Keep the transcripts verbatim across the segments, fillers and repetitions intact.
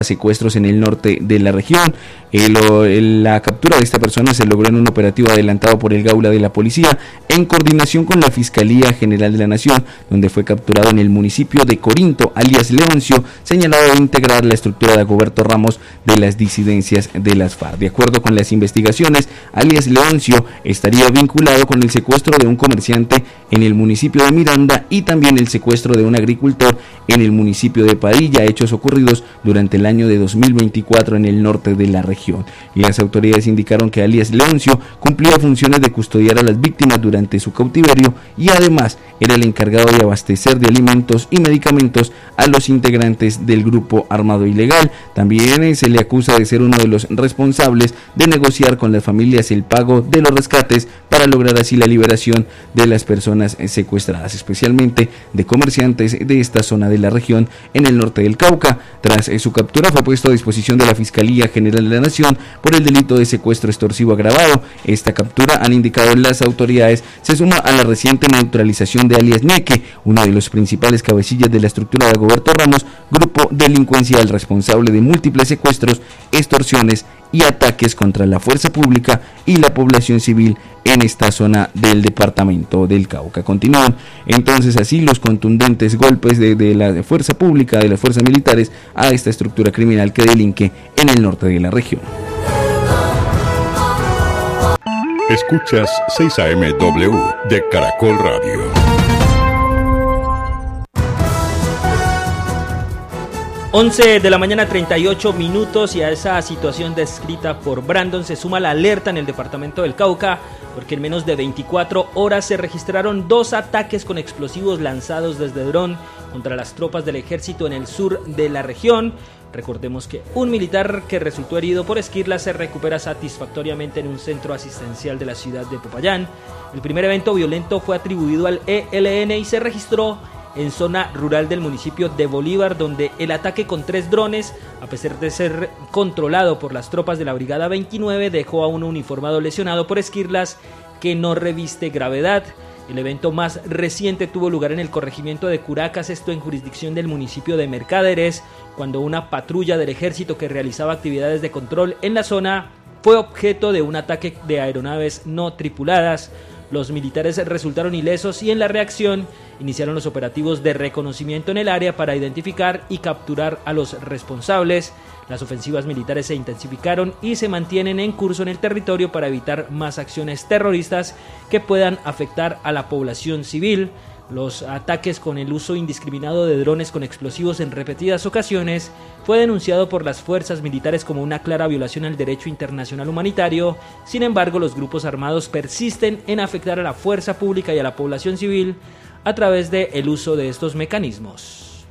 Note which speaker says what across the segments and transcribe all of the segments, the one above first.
Speaker 1: secuestros en el norte de la región. El, el, la captura de esta persona se logró en un operativo adelantado por el Gaula de la policía en coordinación con la Fiscalía General de la Nación, donde fue capturado en el municipio de Corinto, alias Leoncio, señalado de integrar la estructura de Dagoberto Ramos de las disidencias de las FARC. De acuerdo con las investigaciones, alias Leoncio estaría vinculado con el secuestro de un comerciante en el municipio de Miranda y también el secuestro de un agricultor en el municipio de Padilla, hechos ocurridos durante el año de dos mil veinticuatro en el norte de la región. Y las autoridades indicaron que alias Leoncio cumplía funciones de custodiar a las víctimas durante su cautiverio y además era el encargado de abastecer de alimentos y medicamentos a los integrantes del grupo armado ilegal. También se le acusa de ser uno de los responsables de negociar con las familias el pago de los rescates para lograr así la liberación de las personas secuestradas, especialmente de comerciantes de esta zona de la región en el norte del Cauca. Tras su captura fue puesto a disposición de la Fiscalía General de la Nación por el delito de secuestro extorsivo agravado. Esta captura, han indicado las autoridades, se suma a la reciente neutralización de alias Neque, uno de los principales cabecillas de la estructura de Dagoberto Ramos, grupo delincuencial responsable de múltiples secuestros, extorsiones y ataques contra la fuerza pública y la población civil en esta zona del departamento del Cauca. Continúan entonces así los contundentes golpes de, de la fuerza pública, de las fuerzas militares a esta estructura criminal que delinque en el norte de la región.
Speaker 2: Escuchas seis A M W de Caracol Radio.
Speaker 3: once de la mañana, treinta y ocho minutos, y a esa situación descrita por Brandon se suma la alerta en el departamento del Cauca, porque en menos de veinticuatro horas se registraron dos ataques con explosivos lanzados desde dron contra las tropas del ejército en el sur de la región. Recordemos que un militar que resultó herido por esquirlas se recupera satisfactoriamente en un centro asistencial de la ciudad de Popayán. El primer evento violento fue atribuido al E L N y se registró en zona rural del municipio de Bolívar, donde el ataque con tres drones, a pesar de ser controlado por las tropas de la Brigada veintinueve, dejó a un uniformado lesionado por esquirlas que no reviste gravedad. El evento más reciente tuvo lugar en el corregimiento de Curacas, esto en jurisdicción del municipio de Mercaderes, cuando una patrulla del ejército que realizaba actividades de control en la zona fue objeto de un ataque de aeronaves no tripuladas. Los militares resultaron ilesos y en la reacción iniciaron los operativos de reconocimiento en el área para identificar y capturar a los responsables. Las ofensivas militares se intensificaron y se mantienen en curso en el territorio para evitar más acciones terroristas que puedan afectar a la población civil. Los ataques con el uso indiscriminado de drones con explosivos en repetidas ocasiones fue denunciado por las fuerzas militares como una clara violación al derecho internacional humanitario. Sin embargo, los grupos armados persisten en afectar a la fuerza pública y a la población civil a través del uso de estos mecanismos.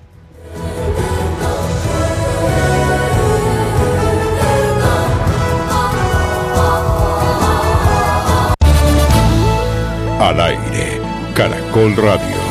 Speaker 2: Al aire, Caracol Radio.